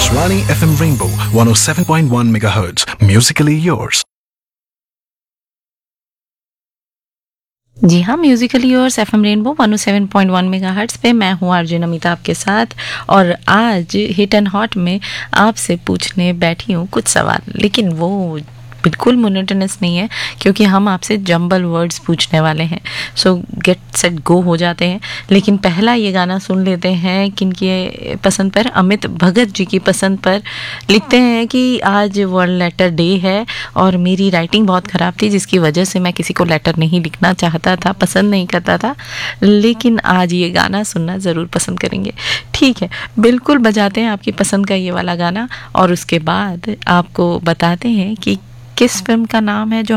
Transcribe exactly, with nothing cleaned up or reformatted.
Akashvani F M Rainbow one oh seven point one megahertz. Musically yours. जी हाँ, Musically yours FM rainbow one O seven point one megahertz पे मैं हूँ RJ Namita आपके साथ। और आज हिट एंड हॉट में आपसे पूछने बैठी हूँ कुछ सवाल, लेकिन वो बिल्कुल मोनोटोनस नहीं है क्योंकि हम आपसे जंबल वर्ड्स पूछने वाले हैं। सो गेट सेट गो हो जाते हैं। लेकिन पहला ये गाना सुन लेते हैं किनकी पसंद पर, अमित भगत जी की पसंद पर। लिखते हैं कि आज वर्ल्ड लेटर डे है और मेरी राइटिंग बहुत ख़राब थी जिसकी वजह से मैं किसी को लेटर नहीं लिखना चाहता था, पसंद नहीं करता था, लेकिन आज ये गाना सुनना ज़रूर पसंद करेंगे। ठीक है, बिल्कुल बजाते हैं आपकी पसंद का ये वाला गाना और उसके बाद आपको बताते हैं कि किस फिल्म का नाम है जो